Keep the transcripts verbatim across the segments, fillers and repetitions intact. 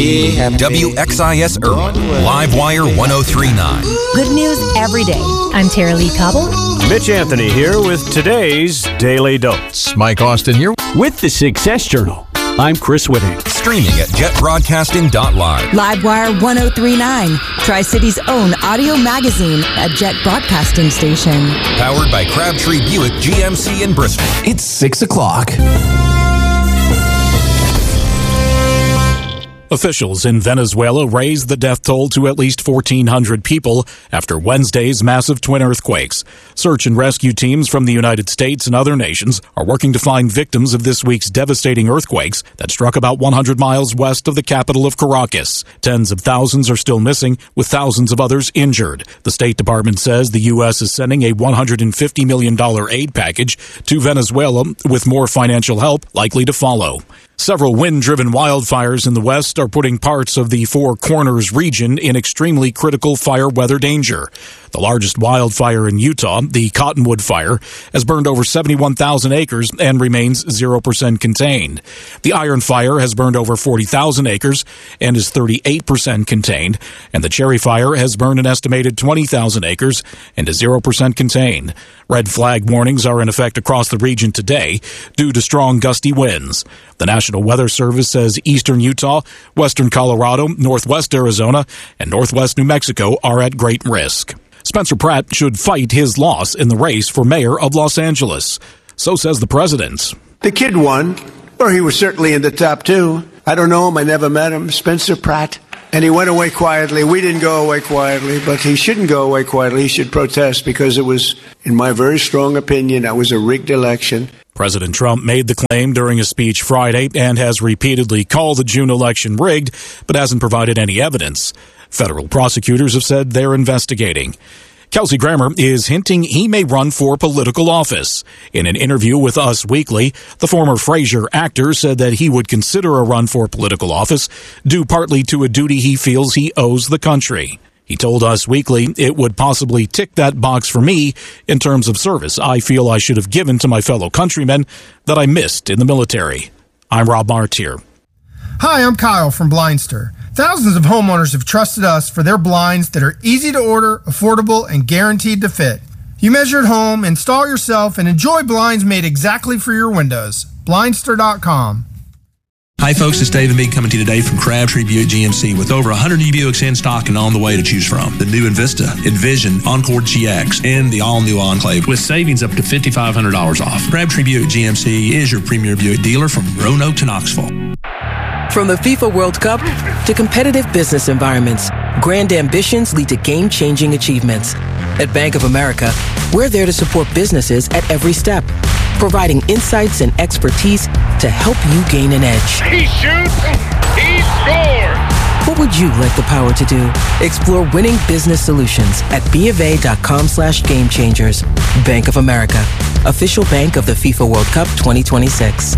W X I S Irwin, Livewire ten thirty-nine. Good news every day. I'm Tara Lee Cobble. Mitch Anthony here with today's Daily Dose. Mike Austin here with the Success Journal. I'm Chris Whitting. Streaming at jet broadcasting dot live. Livewire ten thirty-nine, Tri-City's own audio magazine, a Jet broadcasting station. Powered by Crabtree Buick G M C in Bristol. It's six o'clock. Officials in Venezuela raised the death toll to at least fourteen hundred people after Wednesday's massive twin earthquakes. Search and rescue teams from the United States and other nations are working to find victims of this week's devastating earthquakes that struck about one hundred miles west of the capital of Caracas. Tens of thousands are still missing, with thousands of others injured. The State Department says the U S is sending a one hundred fifty million dollars aid package to Venezuela, with more financial help likely to follow. Several wind-driven wildfires in the west are putting parts of the Four Corners region in extremely critical fire weather danger. The largest wildfire in Utah, the Cottonwood Fire, has burned over seventy-one thousand acres and remains zero percent contained. The Iron Fire has burned over forty thousand acres and is thirty-eight percent contained, and the Cherry Fire has burned an estimated twenty thousand acres and is zero percent contained. Red flag warnings are in effect across the region today due to strong gusty winds. The National Weather Service says eastern Utah, western Colorado, northwest Arizona, and northwest New Mexico are at great risk. Spencer Pratt should fight his loss in the race for mayor of Los Angeles. So says the president. The kid won, or he was certainly in the top two. I don't know him. I never met him. Spencer Pratt. And he went away quietly. We didn't go away quietly, but he shouldn't go away quietly. He should protest because it was, in my very strong opinion, that was a rigged election. President Trump made the claim during a speech Friday and has repeatedly called the June election rigged, but hasn't provided any evidence. Federal prosecutors have said they're investigating. Kelsey Grammer is hinting he may run for political office. In an interview with Us Weekly, the former Frasier actor said that he would consider a run for political office, due partly to a duty he feels he owes the country. He told Us Weekly it would possibly tick that box for me in terms of service I feel I should have given to my fellow countrymen that I missed in the military. I'm Rob Martier. Hi, I'm Kyle from Blindster. Thousands of homeowners have trusted us for their blinds that are easy to order, affordable, and guaranteed to fit. You measure at home, install yourself, and enjoy blinds made exactly for your windows. Blindster dot com. Hi folks, it's David Meade coming to you today from Crabtree Buick G M C with over one hundred new Buicks in stock and on the way to choose from. The new Envista, Envision, Encore G X, and the all-new Enclave with savings up to five thousand five hundred dollars off. Crabtree Buick G M C is your premier Buick dealer from Roanoke to Knoxville. From the FIFA World Cup to competitive business environments, grand ambitions lead to game-changing achievements. At Bank of America, we're there to support businesses at every step, providing insights and expertise to help you gain an edge. He shoots, he scores! What would you like the power to do? Explore winning business solutions at BofA.com slash game changers. Bank of America, official bank of the FIFA World Cup twenty twenty-six.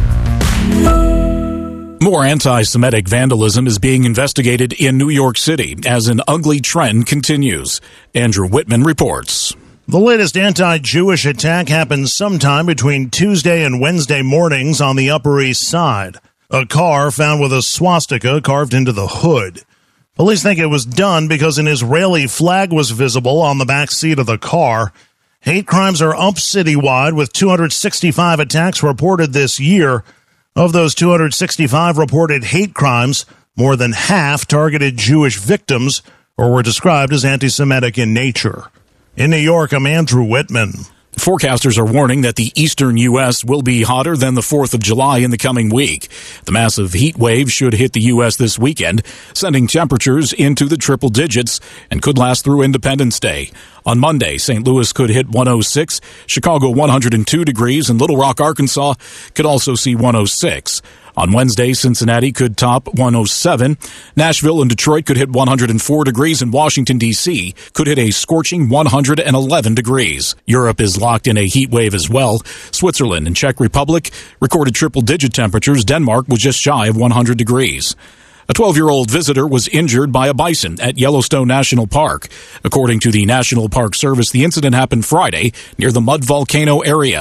More anti-Semitic vandalism is being investigated in New York City as an ugly trend continues. Andrew Whitman reports. The latest anti-Jewish attack happened sometime between Tuesday and Wednesday mornings on the Upper East Side. A car found with a swastika carved into the hood. Police think it was done because an Israeli flag was visible on the back seat of the car. Hate crimes are up citywide with two hundred sixty-five attacks reported this year. Of those two hundred sixty-five reported hate crimes, more than half targeted Jewish victims or were described as anti-Semitic in nature. In New York, I'm Andrew Whitman. Forecasters are warning that the eastern U S will be hotter than the fourth of July in the coming week. The massive heat wave should hit the U S this weekend, sending temperatures into the triple digits and could last through Independence Day. On Monday, Saint Louis could hit one oh six, Chicago one hundred two degrees, and Little Rock, Arkansas could also see one oh six. On Wednesday, Cincinnati could top one oh seven. Nashville and Detroit could hit one hundred four degrees, and Washington, D C could hit a scorching one hundred eleven degrees. Europe is locked in a heat wave as well. Switzerland and Czech Republic recorded triple-digit temperatures. Denmark was just shy of one hundred degrees. A twelve-year-old visitor was injured by a bison at Yellowstone National Park. According to the National Park Service, the incident happened Friday near the Mud Volcano area.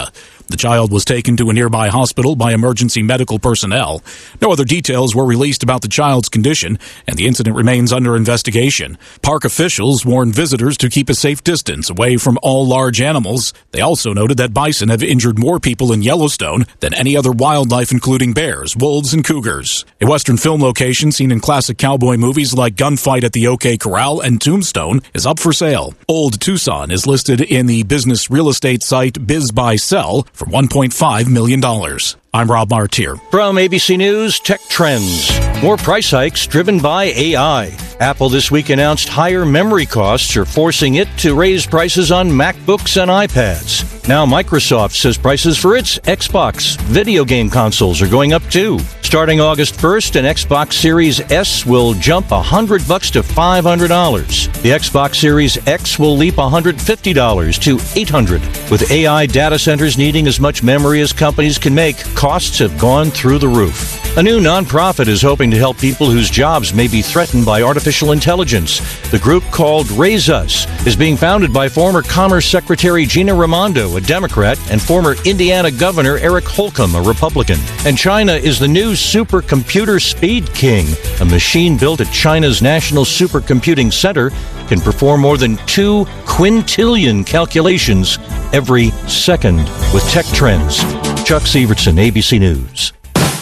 The child was taken to a nearby hospital by emergency medical personnel. No other details were released about the child's condition, and the incident remains under investigation. Park officials warned visitors to keep a safe distance away from all large animals. They also noted that bison have injured more people in Yellowstone than any other wildlife, including bears, wolves, and cougars. A Western film location seen in classic cowboy movies like Gunfight at the OK Corral and Tombstone is up for sale. Old Tucson is listed in the business real estate site BizBuySell for one point five million dollars. I'm Rob Martier. From A B C News, Tech Trends. More price hikes driven by A I. Apple this week announced higher memory costs are forcing it to raise prices on MacBooks and iPads. Now Microsoft says prices for its Xbox video game consoles are going up too. Starting August first, an Xbox Series S will jump one hundred bucks to five hundred dollars. The Xbox Series X will leap one hundred fifty dollars to eight hundred dollars. With A I data centers needing as much memory as companies can make, costs have gone through the roof. A new nonprofit is hoping to help people whose jobs may be threatened by artificial intelligence. The group, called Raise Us, is being founded by former Commerce Secretary Gina Raimondo, a Democrat, and former Indiana Governor Eric Holcomb, a Republican. And China is the new supercomputer speed king. A machine built at China's National Supercomputing Center can perform more than two quintillion calculations every second. With Tech Trends, Chuck Sievertson, A B C News.